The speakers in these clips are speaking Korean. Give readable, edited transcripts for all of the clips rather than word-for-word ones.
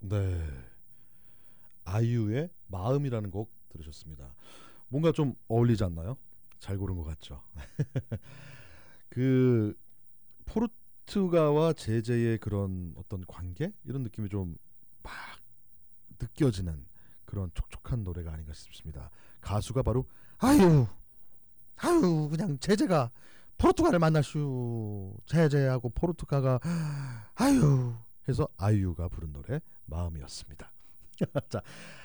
네, 아이유의 마음이라는 곡 들으셨습니다. 뭔가 좀 어울리지 않나요? 잘 고른 것 같죠. 그 포르투가와 제제의 그런 어떤 관계 이런 느낌이 좀 막 느껴지는 그런 촉촉한 노래가 아닌가 싶습니다. 가수가 바로 아유 그냥 제제가 포르투갈을 만나슈, 제제하고 포르투가가 아유 해서 아이유가 부른 노래 마음이었습니다. 자,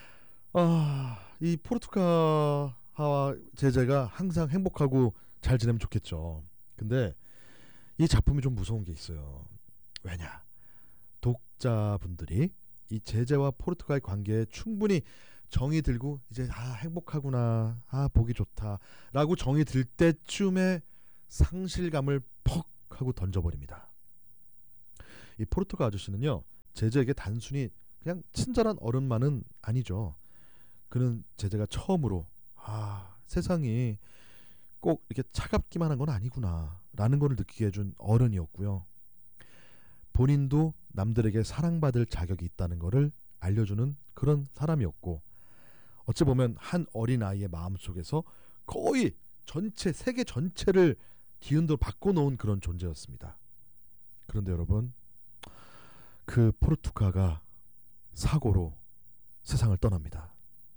이 포르투가와 제제가 항상 행복하고 잘 지내면 좋겠죠. 근데 이 작품이 좀 무서운 게 있어요. 왜냐? 독자분들이 이 제제와 포르투갈의 관계에 충분히 정이 들고 이제 행복하구나, 보기 좋다라고 정이 들 때쯤에 상실감을 퍽 하고 던져버립니다. 이 포르투갈 아저씨는요, 제제에게 단순히 그냥 친절한 어른만은 아니죠. 그는 제제가 처음으로 세상이 꼭 이렇게 차갑기만 한 건 아니구나 라는 걸 느끼게 해준 어른이었고요. 본인도 남들에게 사랑받을 자격이 있다는 것을 알려주는 그런 사람이었고, 어찌 보면 한 어린아이의 마음속에서 거의 세계 전체를 기운도 바꿔놓은 그런 존재였습니다. 그런데 여러분, 그 포르투가가 사고로 세상을 떠납니다.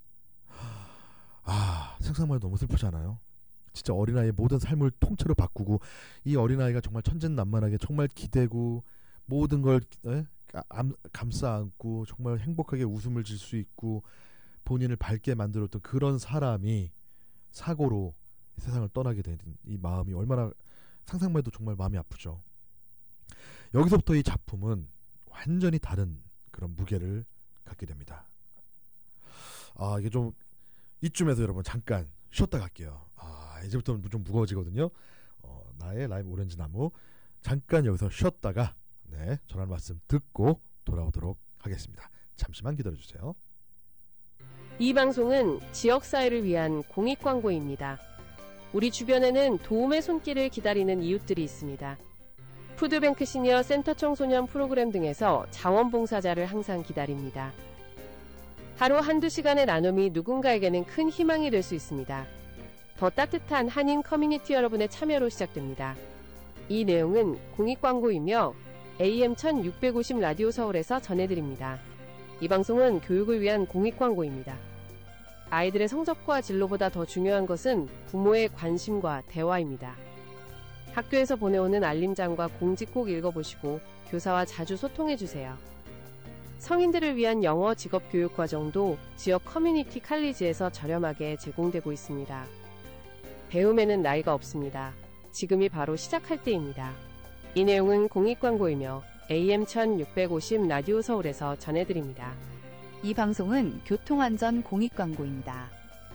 생각만 해도 너무 슬프지 않아요? 진짜 어린아이의 모든 삶을 통째로 바꾸고, 이 어린아이가 정말 천진난만하게 정말 기대고 모든 걸 감싸 안고 정말 행복하게 웃음을 질 수 있고 본인을 밝게 만들었던 그런 사람이 사고로 세상을 떠나게 된 이 마음이 얼마나 상상만 해도 정말 마음이 아프죠. 여기서부터 이 작품은 완전히 다른 그런 무게를 갖게 됩니다. 이게 좀 이쯤에서 여러분 잠깐 쉬었다 갈게요. 이제부터 좀 무거워지거든요. 나의 라임 오렌지 나무, 잠깐 여기서 쉬었다가 전하는 말씀 듣고 돌아오도록 하겠습니다. 잠시만 기다려주세요. 이 방송은 지역사회를 위한 공익광고입니다. 우리 주변에는 도움의 손길을 기다리는 이웃들이 있습니다. 푸드뱅크 시니어 센터 청소년 프로그램 등에서 자원봉사자를 항상 기다립니다. 하루 한두 시간의 나눔이 누군가에게는 큰 희망이 될 수 있습니다. 더 따뜻한 한인 커뮤니티 여러분의 참여로 시작됩니다. 이 내용은 공익광고이며 AM 1650 라디오 서울에서 전해드립니다. 이 방송은 교육을 위한 공익광고입니다. 아이들의 성적과 진로보다 더 중요한 것은 부모의 관심과 대화입니다. 학교에서 보내오는 알림장과 공지 꼭 읽어보시고 교사와 자주 소통해주세요. 성인들을 위한 영어 직업 교육 과정도 지역 커뮤니티 칼리지에서 저렴하게 제공되고 있습니다. 배움에는 나이가 없습니다. 지금이 바로 시작할 때입니다. 이 내용은 공익광고이며 AM 1650 라디오 서울에서 전해드립니다. 이 방송은 교통안전 공익광고입니다.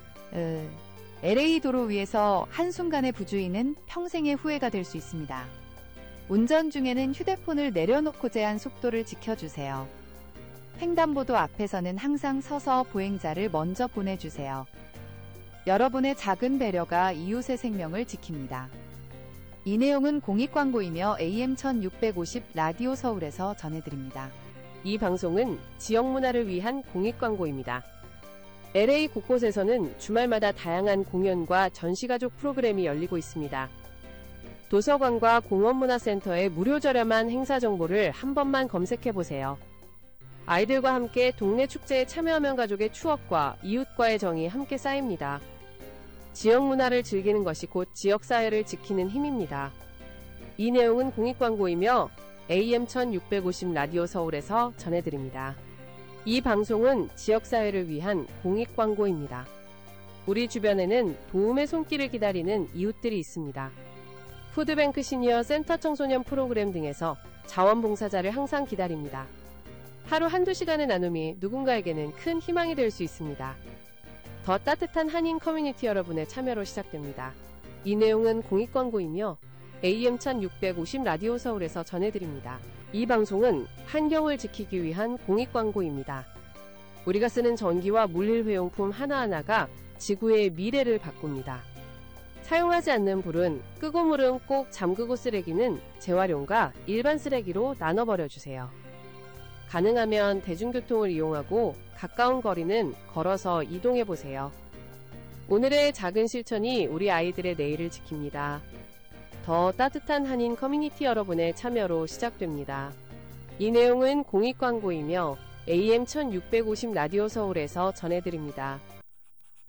LA 도로 위에서 한순간의 부주의는 평생의 후회가 될 수 있습니다. 운전 중에는 휴대폰을 내려놓고 제한 속도를 지켜주세요. 횡단보도 앞에서는 항상 서서 보행자를 먼저 보내주세요. 여러분의 작은 배려가 이웃의 생명을 지킵니다. 이 내용은 공익광고이며 AM 1650 라디오 서울에서 전해드립니다. 이 방송은 지역문화를 위한 공익광고입니다. LA 곳곳에서는 주말마다 다양한 공연과 전시가족 프로그램이 열리고 있습니다. 도서관과 공원문화센터의 무료 저렴한 행사 정보를 한 번만 검색해보세요. 아이들과 함께 동네 축제에 참여하면 가족의 추억과 이웃과의 정이 함께 쌓입니다. 지역 문화를 즐기는 것이 곧 지역사회를 지키는 힘입니다. 이 내용은 공익광고이며 AM 1650 라디오 서울에서 전해드립니다. 이 방송은 지역사회를 위한 공익광고입니다. 우리 주변에는 도움의 손길을 기다리는 이웃들이 있습니다. 푸드뱅크 시니어 센터 청소년 프로그램 등에서 자원봉사자를 항상 기다립니다. 하루 한두 시간의 나눔이 누군가에게는 큰 희망이 될 수 있습니다. 더 따뜻한 한인 커뮤니티 여러분의 참여로 시작됩니다. 이 내용은 공익광고이며 AM 1650 라디오 서울에서 전해드립니다. 이 방송은 환경을 지키기 위한 공익광고입니다. 우리가 쓰는 전기와 물일회용품 하나하나가 지구의 미래를 바꿉니다. 사용하지 않는 불은 끄고 물은 꼭 잠그고 쓰레기는 재활용과 일반 쓰레기로 나눠버려주세요. 가능하면 대중교통을 이용하고 가까운 거리는 걸어서 이동해 보세요. 오늘의 작은 실천이 우리 아이들의 내일을 지킵니다. 더 따뜻한 한인 커뮤니티 여러분의 참여로 시작됩니다. 이 내용은 공익광고이며 AM 1650 라디오 서울에서 전해드립니다.